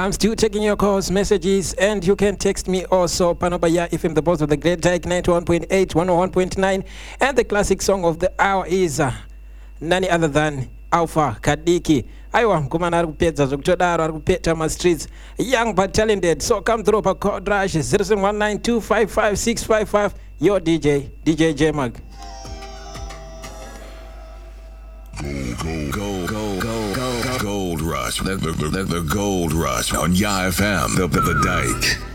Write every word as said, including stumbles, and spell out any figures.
I'm still taking your calls, messages, and you can text me also. Panobaya F M, the boss of the Great Dyke, ninety-one point eight, one oh one point nine. And the classic song of the hour is uh, none other than Alpha Kadiki. Aiwa, mkumana arikupedza zvokutodaro arikupeta ma streets, young but talented. So come through pa code rush zero seven one nine two five five six five five. Your D J, D J J-Mag. Gold, gold, gold, gold, gold, gold rush. The, the, the, the gold rush on Y F M, the, the, the Dyke.